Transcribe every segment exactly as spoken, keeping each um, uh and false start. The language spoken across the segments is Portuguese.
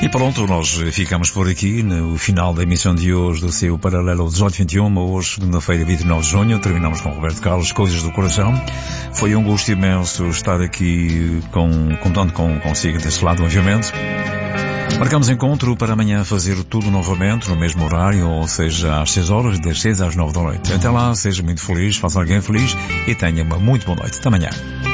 E pronto, nós ficamos por aqui no final da emissão de hoje do seu Paralelo dezoito vinte e um, hoje, segunda-feira, vinte e nove de junho. Terminamos com Roberto Carlos, Coisas do Coração. Foi um gosto imenso estar aqui com, contando com, consigo desse lado, obviamente. Marcamos encontro para amanhã fazer tudo novamente, no mesmo horário, ou seja, às seis horas, das seis às nove da noite. Até lá, seja muito feliz, faça alguém feliz e tenha uma muito boa noite. Até amanhã.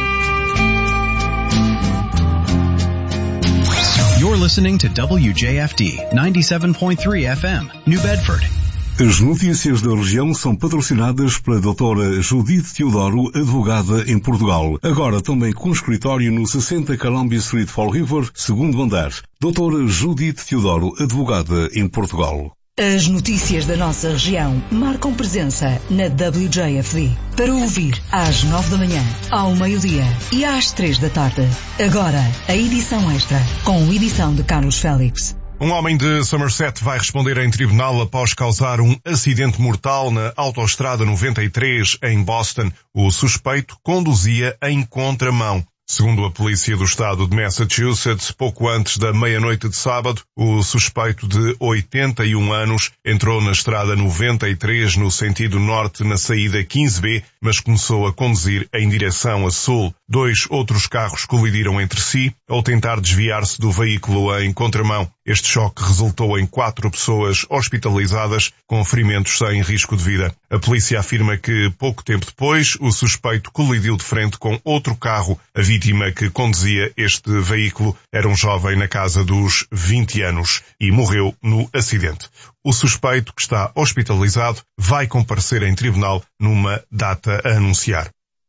You're listening to W J F D ninety-seven point three F M, New Bedford. As notícias da região são patrocinadas pela doutora Judith Teodoro, advogada em Portugal. Agora também com escritório no sessenta Columbia Street, Fall River, segundo andar. doutora Judith Teodoro, advogada em Portugal. As notícias da nossa região marcam presença na W J F D. Para ouvir às nove da manhã, ao meio-dia e às três da tarde. Agora, a edição extra, com edição de Carlos Félix. Um homem de Somerset vai responder em tribunal após causar um acidente mortal na autoestrada noventa e três em Boston. O suspeito conduzia em contramão. Segundo a polícia do estado de Massachusetts, pouco antes da meia-noite de sábado, o suspeito de oitenta e um anos entrou na estrada noventa e três no sentido norte na saída quinze B, mas começou a conduzir em direção a sul. Dois outros carros colidiram entre si ao tentar desviar-se do veículo em contramão. Este choque resultou em quatro pessoas hospitalizadas com ferimentos sem risco de vida. A polícia afirma que, pouco tempo depois, o suspeito colidiu de frente com outro carro. A vítima que conduzia este veículo era um jovem na casa dos vinte anos e morreu no acidente. O suspeito, que está hospitalizado, vai comparecer em tribunal numa data a anunciar.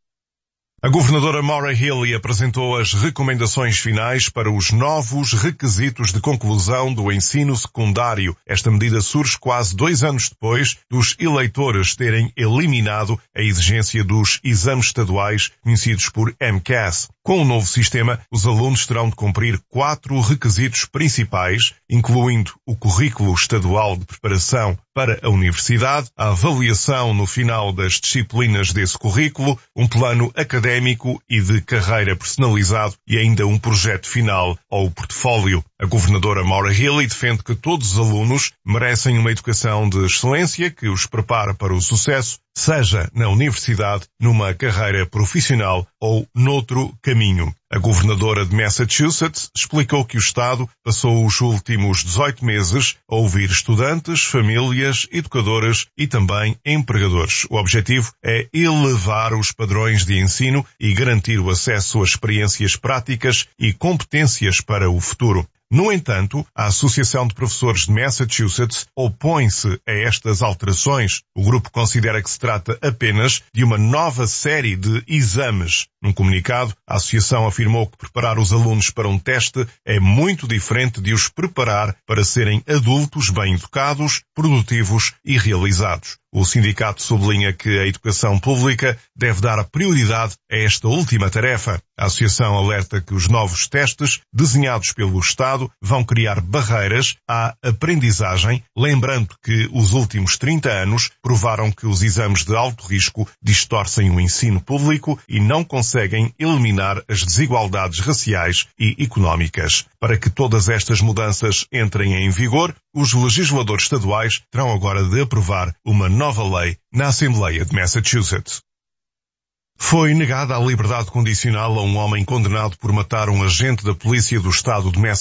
A governadora Maura Healey apresentou as recomendações finais para os novos requisitos de conclusão do ensino secundário. Esta medida surge quase dois anos depois dos eleitores terem eliminado a exigência dos exames estaduais conhecidos por M C A S. Com o novo sistema, os alunos terão de cumprir quatro requisitos principais, incluindo o currículo estadual de preparação para a universidade, a avaliação no final das disciplinas desse currículo, um plano académico e de carreira personalizado e ainda um projeto final ou portfólio. A governadora Maura Healey defende que todos os alunos merecem uma educação de excelência que os prepara para o sucesso, seja na universidade, numa carreira profissional ou noutro caminho. A governadora de Massachusetts explicou que o Estado passou os últimos dezoito meses a ouvir estudantes, famílias, educadoras e também empregadores. O objetivo é elevar os padrões de ensino e garantir o acesso a experiências práticas e competências para o futuro. No entanto, a Associação de Professores de Massachusetts opõe-se a estas alterações. O grupo considera que se trata apenas de uma nova série de exames. Num comunicado, a associação afirmou que preparar os alunos para um teste é muito diferente de os preparar para serem adultos bem educados, produtivos e realizados. O sindicato sublinha que a educação pública deve dar a prioridade a esta última tarefa. A associação alerta que os novos testes, desenhados pelo Estado, vão criar barreiras à aprendizagem, lembrando que os últimos trinta anos provaram que os exames de alto risco distorcem o ensino público e não conseguem eliminar as desigualdades raciais e económicas. Para que todas estas mudanças entrem em vigor, os legisladores estaduais terão agora de aprovar uma nova lei na Assembleia de Massachusetts. Foi negada a liberdade condicional a um homem condenado por matar um agente da polícia do estado de Massachusetts.